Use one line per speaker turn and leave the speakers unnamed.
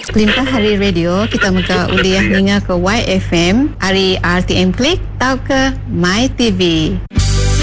Limpah hari radio kita muka uliah ninga ke YFM, hari RTM Klik tau ke My TV.